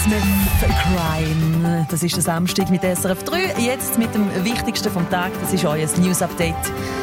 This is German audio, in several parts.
Crime. Das ist der Samstag mit SRF 3. Jetzt mit dem Wichtigsten vom Tag. Das ist euer News-Update.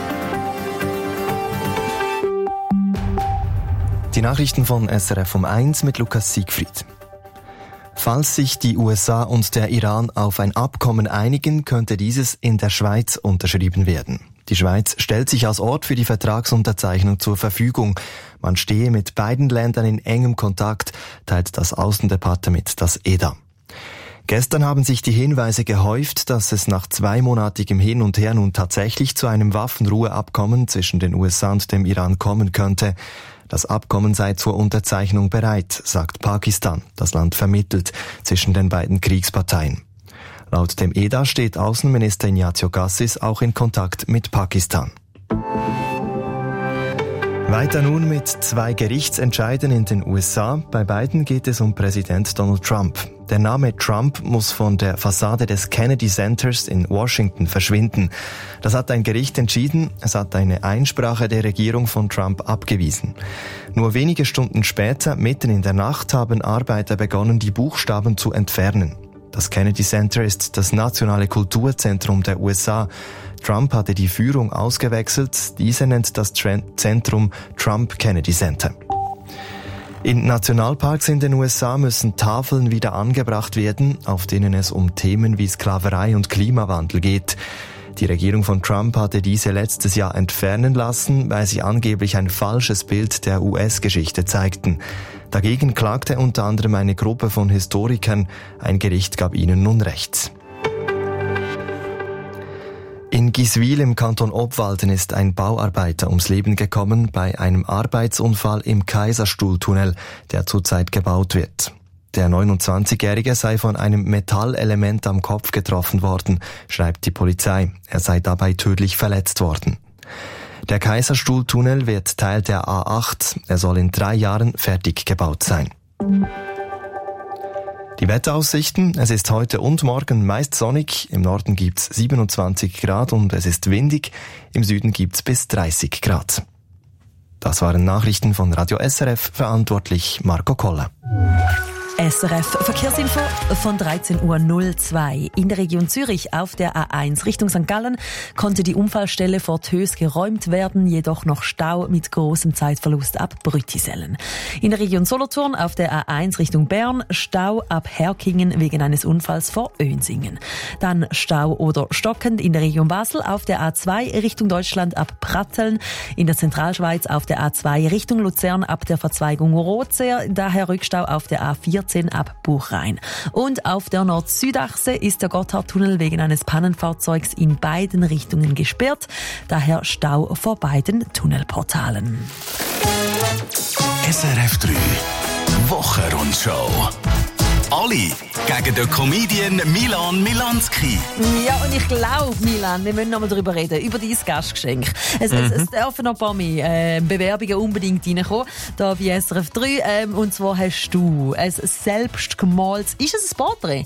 Die Nachrichten von SRF um 1 mit Lukas Siegfried. Falls sich die USA und der Iran auf ein Abkommen einigen, könnte dieses in der Schweiz unterschrieben werden. Die Schweiz stellt sich als Ort für die Vertragsunterzeichnung zur Verfügung. Man stehe mit beiden Ländern in engem Kontakt, teilt das Außendepartement das EDA. Gestern haben sich die Hinweise gehäuft, dass es nach 2-monatigem Hin und Her nun tatsächlich zu einem Waffenruheabkommen zwischen den USA und dem Iran kommen könnte. Das Abkommen sei zur Unterzeichnung bereit, sagt Pakistan. Das Land vermittelt zwischen den beiden Kriegsparteien. Laut dem EDA steht Außenminister Ignazio Cassis auch in Kontakt mit Pakistan. Weiter nun mit 2 Gerichtsentscheiden in den USA. Bei beiden geht es um Präsident Donald Trump. Der Name Trump muss von der Fassade des Kennedy Centers in Washington verschwinden. Das hat ein Gericht entschieden. Es hat eine Einsprache der Regierung von Trump abgewiesen. Nur wenige Stunden später, mitten in der Nacht, haben Arbeiter begonnen, die Buchstaben zu entfernen. Das Kennedy Center ist das nationale Kulturzentrum der USA. Trump hatte die Führung ausgewechselt. Diese nennt das Zentrum Trump Kennedy Center. In Nationalparks in den USA müssen Tafeln wieder angebracht werden, auf denen es um Themen wie Sklaverei und Klimawandel geht. Die Regierung von Trump hatte diese letztes Jahr entfernen lassen, weil sie angeblich ein falsches Bild der US-Geschichte zeigten. Dagegen klagte unter anderem eine Gruppe von Historikern. Ein Gericht gab ihnen nun Recht. In Giswil im Kanton Obwalden ist ein Bauarbeiter ums Leben gekommen bei einem Arbeitsunfall im Kaiserstuhltunnel, der zurzeit gebaut wird. Der 29-Jährige sei von einem Metallelement am Kopf getroffen worden, schreibt die Polizei. Er sei dabei tödlich verletzt worden. Der Kaiserstuhltunnel wird Teil der A8. Er soll in 3 Jahren fertig gebaut sein. Die Wetteraussichten: Es ist heute und morgen meist sonnig. Im Norden gibt's 27 Grad und es ist windig. Im Süden gibt's bis 30 Grad. Das waren Nachrichten von Radio SRF, verantwortlich Marco Koller. SRF Verkehrsinfo von 13.02 Uhr. In der Region Zürich auf der A1 Richtung St. Gallen konnte die Unfallstelle vor Tös geräumt werden, jedoch noch Stau mit großem Zeitverlust ab Brüttisellen. In der Region Solothurn auf der A1 Richtung Bern Stau ab Herkingen wegen eines Unfalls vor Önsingen. Dann Stau oder stockend in der Region Basel auf der A2 Richtung Deutschland ab Pratteln. In der Zentralschweiz auf der A2 Richtung Luzern ab der Verzweigung Rothseer, daher Rückstau auf der A14 ab Buchrein. Und auf der Nord-Süd-Achse ist der Gotthardtunnel wegen eines Pannenfahrzeugs in beiden Richtungen gesperrt. Daher Stau vor beiden Tunnelportalen. SRF 3 Wochenrundschau. Alle gegen den Comedian Milan Milanski. Ja, und ich glaube, Milan, wir müssen noch mal darüber reden, über dein Gastgeschenk. Es dürfen noch ein paar mehr Bewerbungen unbedingt reinkommen, da bei SRF 3. Und zwar hast du ein selbst gemaltes... Ist es ein Porträt?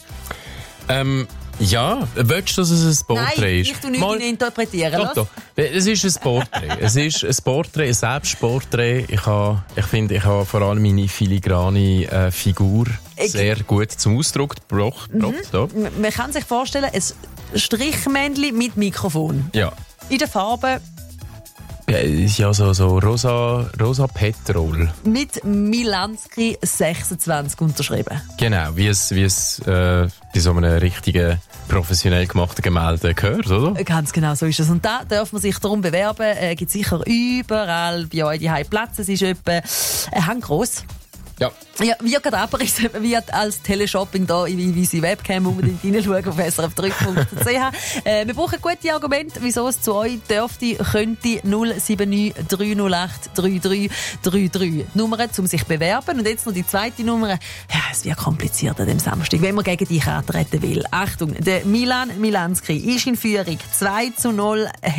Ja, willst du, dass es ein Porträt Nein, ist? ich tu nicht interpretieren. Doch. Es ist ein Porträt. Es ist ein Porträt, ein Selbstporträt. Ich finde, ich habe vor allem meine filigrane Figur sehr gut zum Ausdruck gebracht. Man kann sich vorstellen, ein Strichmännchen mit Mikrofon. Ja. In der Farbe... Ja, so rosa Petrol. Mit Milanski 26 unterschrieben. Genau, wie es bei so einem richtigen, professionell gemachten Gemälde gehört, oder? Ganz genau, so ist es. Und da darf man sich darum bewerben. Gibt sicher überall bei euch die Platz. Es ist etwa ein Hang gross. Ja. Ja, wird gerade abgerissen, wird als Teleshopping da in unsere Webcam unbedingt reinschauen auf srf3.ch. Wir brauchen gute Argumente, wieso es zu euch dürfte, könnte 079 308 3333 Nummern, um sich bewerben. Und jetzt noch die zweite Nummer. Ja, es wird kompliziert an dem Samstag, wenn man gegen dich antreten will. Achtung, der Milan Milanski ist in Führung 2-0.